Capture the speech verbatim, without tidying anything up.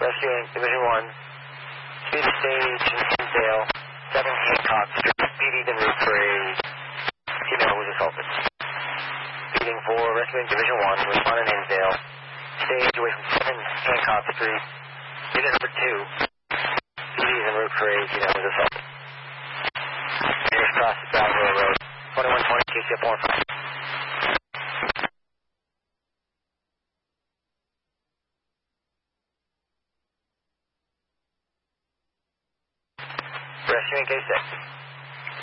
Rescuing Division one. Speed of stage in Hinsdale. seven Hancock Street. Speedied en route for a female who was assaulted. Speeding for rescuing Division one. Respond in Hinsdale. Stage away from seven Hancock Street. Unit number two. Speedied en route for a female who was assaulted. Nearest cross is Ballville Road. twenty-one twenty K C F one five. Rescuing K six.